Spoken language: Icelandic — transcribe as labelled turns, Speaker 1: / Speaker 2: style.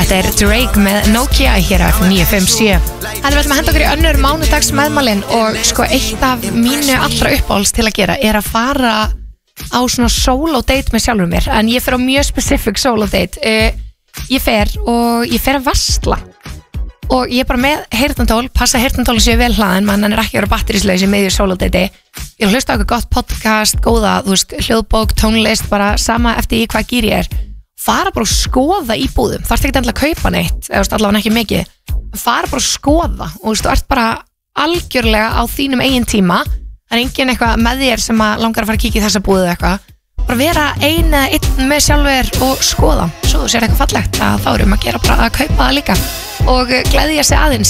Speaker 1: Þetta er Drake með Nokia hér af 957. En við ætlum að henda okkur í önnur mánudags meðmælin og sko eitt af mínu allra uppáhalds til að gera er að fara á svona solo date með sjálfur mér. En ég fer á mjög specific solo date. Ég fer að vassla. Og ég er bara með heyrnartól, passa heyrnartóli séu vel hlaðin, mann er ekki að vera batteríslaus í miðju sólódeiti. Ég er að hlusta á eitthvað gott podcast, góða, þú veist, hljóðbók, tónlist, bara sama eftir í hvað gýr ég er. Fara bara að skoða í búðum, þarfst ekki endilega að kaupa neitt, eða allavega ekki mikið. Fara bara að skoða og þú veist, þú ert bara algjörlega á þínum eigin tíma. Það er engin eitthvað með þér sem að langar að fara að kíkja í þessa búðu eða eitthvað. Bara vera einn með sjálfur og skoða. Svo þú sér eitthvað fallegt að þá erum að gera bara að kaupa það líka og gleðja sig aðeins